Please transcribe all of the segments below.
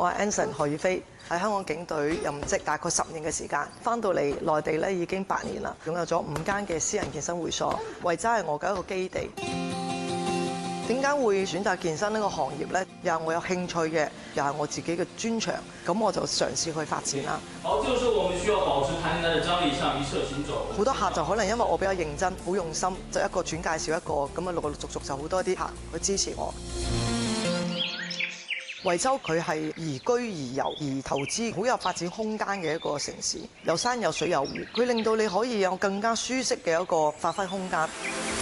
我係 Anson 何宇飛，喺香港警隊任職大概10年嘅時間，翻到嚟內地咧已經8年啦，擁有咗5間嘅私人健身會所，維州係我嘅一個基地。點解會選擇健身呢個行業呢？又係我有興趣嘅，又係我自己嘅專長，咁我就嘗試去發展啦。 好，這個時候我們需要保持彈性的張力，上移側行走。 好多客就可能因為我比較認真、好用心，就一個轉介紹一個，咁啊陸陸續續就好多啲客去支持我。惠州佢係宜居宜遊宜投資，好有發展空間嘅一個城市，有山有水有湖，佢令到你可以有更加舒適嘅一個發揮空間。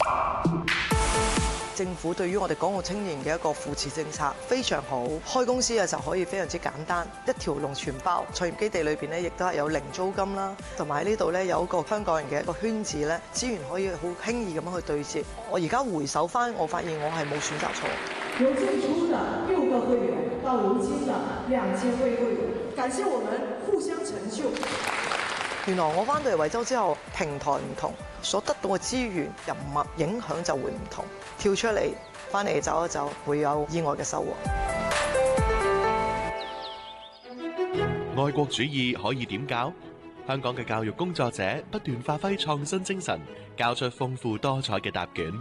政府對於我哋港澳青年嘅一個扶持政策非常好，開公司嘅時候可以非常之簡單，一條龍全包。創業基地裏邊咧，亦都係有零租金啦，同埋呢度咧有一個香港人嘅一個圈子咧，資源可以好輕易咁樣去對接。我而家回首翻，我發現我係冇選擇錯。 由最初的6個會員到如今的2000位會員，感謝我們互相成就。 原來我翻到嚟惠州之後，平台唔同，所得到嘅資源、人脈影響就會唔同。跳出嚟，翻嚟走一走，會有意外嘅收穫。 愛國主義可以點教？香港嘅教育工作者不斷發揮創新精神，交出豐富多彩嘅答卷。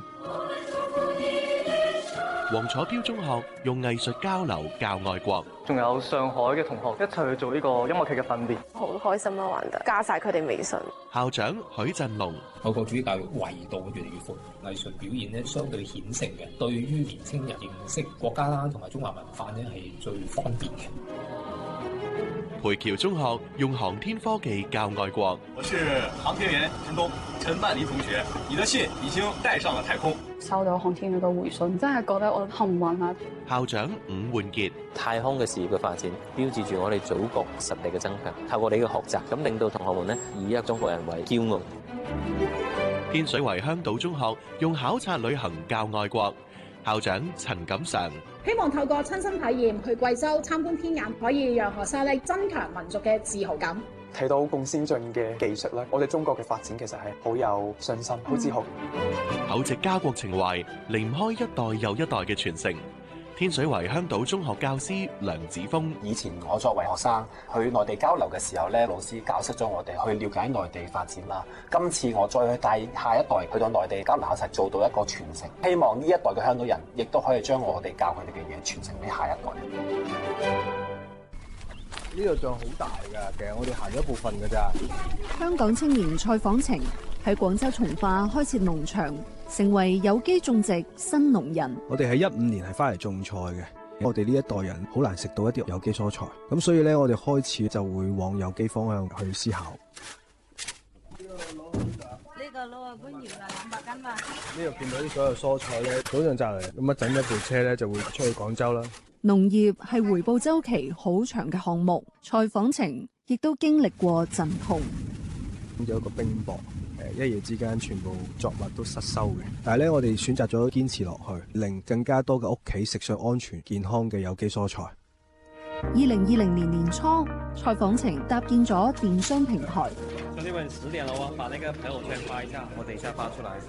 黃楚標中學用藝術交流教愛國， 仲有上海嘅同學一齊去做呢個音樂劇嘅訓練， 好開心啊！玩得加晒佢哋微信。 校長許振龍， 愛國主義教育維度越嚟越闊，藝術表現咧相對顯性嘅，對於年輕人認識國家啦同埋中華文化咧係最方便嘅。 培僑中學用航天科技教愛國。 我是航天員陳東，陳曼妮同學，你的信已經帶上了太空。 收到航天嗰個回信，真係覺得我幸運啊！ 校長伍煥傑， 太空嘅事業嘅發展，標誌住我哋祖國實力嘅增強。透過你嘅學習，咁令到同學們呢以一中國人為驕傲。 天水圍香島中學用考察旅行教愛國。校長陳錦常， 希望透過親身體驗去貴州參觀天眼，可以讓學生咧增強民族嘅自豪感。 睇到咁先進嘅技術咧，我哋中國嘅發展其實係好有信心、好自豪。 厚植家國情懷，離唔開一代又一代嘅傳承。天水圍香島中學教師梁子峰， 以前我作為學生去內地交流嘅時候咧，老師教識咗我哋去了解內地發展啦。今次我再去帶下一代去到內地交流，一齊做到一個傳承。希望呢一代嘅香港人亦都可以將我哋教佢哋嘅嘢傳承俾下一代。 呢個像好大㗎，其實我哋行咗一部分㗎咋。 香港青年蔡訪晴喺廣州從化開設農場，成為有機種植新農人。 我哋喺15年係翻嚟種菜嘅，我哋呢一代人好難食到一啲有機蔬菜，咁所以咧我哋開始就會往有機方向去思考。 呢個攞個官窯啦，200斤嘛。 呢度見到啲所有蔬菜咧，早上摘嚟，咁一陣一部車咧就會出去廣州啦。 農業係回報週期好長嘅項目，蔡訪晴亦都經歷過陣痛。 有一個冰雹，一夜之間全部作物都失收嘅。但係咧，我哋選擇咗堅持落去，令更加多嘅屋企食上安全健康嘅有機蔬菜。 2020年年初，蔡訪晴搭建咗電商平台。 兄弟們10點了哦，把那個朋友圈發一下，我等一下發出來。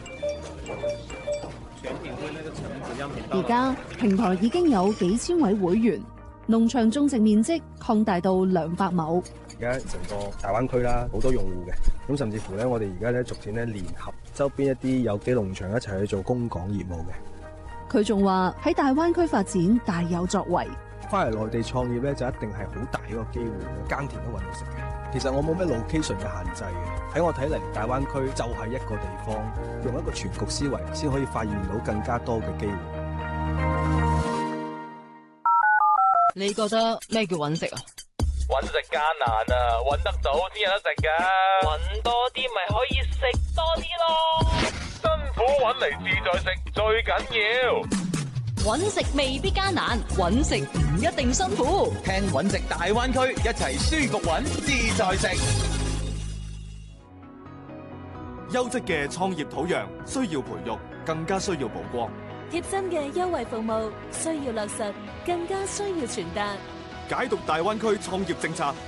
而家平台已經有幾千位會員，農場種植面積擴大到200畝。 而家成個大灣區啦，好多用戶嘅，咁甚至乎咧，我哋而家咧逐漸咧聯合周邊一啲有機農場一齊去做供港業務嘅。 佢仲話喺大灣區發展大有作為。 翻嚟內地創業咧，就一定係好大一個機會，耕田都搵到食嘅。其實我冇咩 location 嘅限制嘅，喺我睇嚟，大灣區就係一個地方，用一個全局思維，先可以發現到更加多嘅機會。 你覺得咩叫揾食啊？ 揾食艱難啊，揾得到先有得食㗎。揾多啲咪可以食多啲咯。辛苦揾嚟自在食最緊要。 揾食未必艱難，揾食唔一定辛苦。 聽揾食大灣區，一齊舒服揾，自在食。 優質嘅創業土壤需要培育，更加需要曝光。 貼身嘅優惠服務需要落實，更加需要傳達。 解讀大灣區創業政策，